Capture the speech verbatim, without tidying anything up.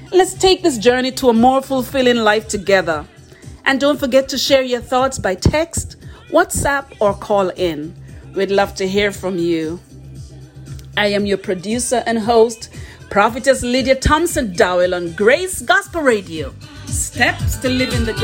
Let's take this journey to a more fulfilling life together. And don't forget to share your thoughts by text, WhatsApp, or call in. We'd love to hear from you. I am your producer and host, Prophetess Lydia Thompson Dowell on Grace Gospel Radio. Steps to living the good.